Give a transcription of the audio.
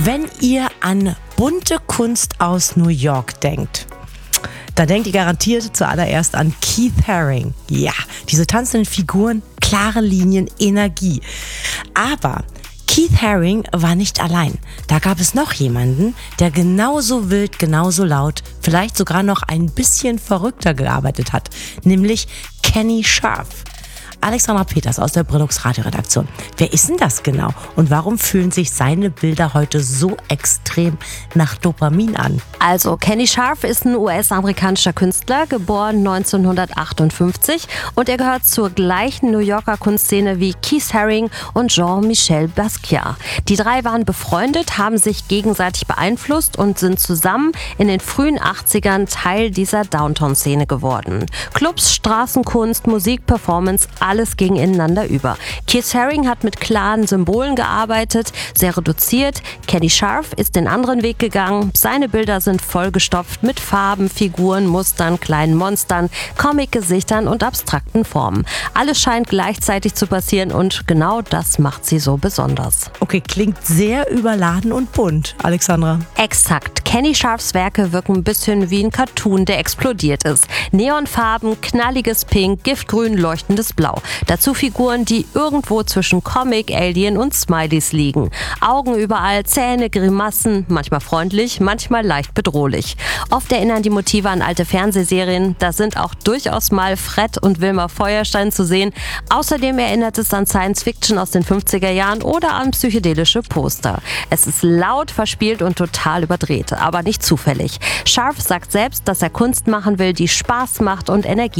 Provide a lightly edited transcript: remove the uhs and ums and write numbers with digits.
Wenn ihr an bunte Kunst aus New York denkt, da denkt ihr garantiert zuallererst an Keith Haring. Ja, diese tanzenden Figuren, klare Linien, Energie. Aber Keith Haring war nicht allein. Da gab es noch jemanden, der genauso wild, genauso laut, vielleicht sogar noch ein bisschen verrückter gearbeitet hat, nämlich Kenny Scharf. Alexandra Peters aus der Brillux Radioredaktion. Wer ist denn das genau? Und warum fühlen sich seine Bilder heute so extrem nach Dopamin an? Also, Kenny Scharf ist ein US-amerikanischer Künstler, geboren 1958, und er gehört zur gleichen New Yorker Kunstszene wie Keith Haring und Jean-Michel Basquiat. Die drei waren befreundet, haben sich gegenseitig beeinflusst und sind zusammen in den frühen 80ern Teil dieser Downtown-Szene geworden. Clubs, Straßenkunst, Musik, Performance, alles ging ineinander über. Keith Haring hat mit klaren Symbolen gearbeitet, sehr reduziert. Kenny Scharf ist den anderen Weg gegangen. Seine Bilder sind vollgestopft mit Farben, Figuren, Mustern, kleinen Monstern, Comic-Gesichtern und abstrakten Formen. Alles scheint gleichzeitig zu passieren und genau das macht sie so besonders. Okay, klingt sehr überladen und bunt, Alexandra. Exakt. Kenny Scharfs Werke wirken ein bisschen wie ein Cartoon, der explodiert ist. Neonfarben, knalliges Pink, giftgrün, leuchtendes Blau. Dazu Figuren, die irgendwo zwischen Comic, Alien und Smileys liegen. Augen überall, Zähne, Grimassen, manchmal freundlich, manchmal leicht bedrohlich. Oft erinnern die Motive an alte Fernsehserien. Da sind auch durchaus mal Fred und Wilma Feuerstein zu sehen. Außerdem erinnert es an Science Fiction aus den 50er Jahren oder an psychedelische Poster. Es ist laut, verspielt und total überdreht, aber nicht zufällig. Scharf sagt selbst, dass er Kunst machen will, die Spaß macht und Energie